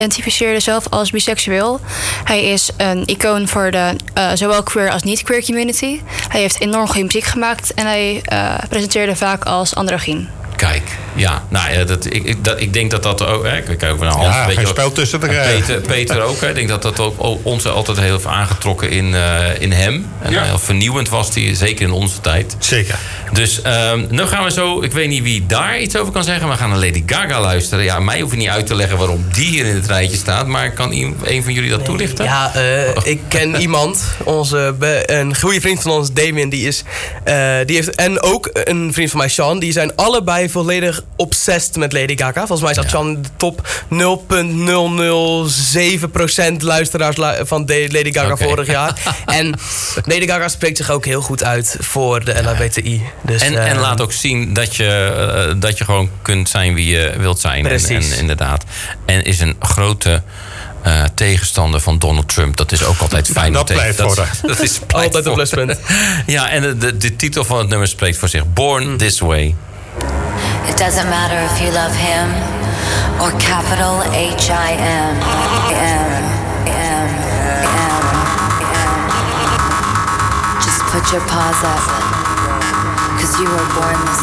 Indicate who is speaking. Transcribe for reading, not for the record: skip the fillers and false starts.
Speaker 1: identificeerde zelf als biseksueel. Hij is een icoon voor de zowel queer als niet-queer community. Hij heeft enorm goede muziek gemaakt en hij presenteerde vaak als androgyn.
Speaker 2: Kijk, ja. Nou ja, ik denk dat ook... Kijk over naar Hans.
Speaker 3: Ja, geen spel tussen te krijgen.
Speaker 2: Peter ook. Ik denk dat ook ons altijd heel veel aangetrokken in hem. En heel vernieuwend was hij, zeker in onze tijd.
Speaker 3: Zeker.
Speaker 2: Dus nu gaan we zo... Ik weet niet wie daar iets over kan zeggen. We gaan naar Lady Gaga luisteren. Ja, mij hoef je niet uit te leggen waarom die hier in het rijtje staat. Maar kan een van jullie dat toelichten?
Speaker 4: Ja, ik ken iemand. Een goede vriend van ons, Damien, die heeft... En ook een vriend van mij, Sean. Die zijn allebei volledig obsessed met Lady Gaga. Volgens mij staat Sean in de top 0,007% luisteraars van Lady Gaga vorig jaar. En Lady Gaga spreekt zich ook heel goed uit voor de LHBTI. Dus,
Speaker 2: en laat ook zien dat je gewoon kunt zijn wie je wilt zijn. En inderdaad. En is een grote... tegenstander van Donald Trump. Dat is ook altijd fijn.
Speaker 3: Dat blijft worden.
Speaker 2: Dat is
Speaker 4: altijd een pluspunt.
Speaker 2: Ja, en de titel van het nummer spreekt voor zich. Born This Way.
Speaker 5: It doesn't matter if you love him or capital H-I-M. Just put your paws up, 'cause you were born this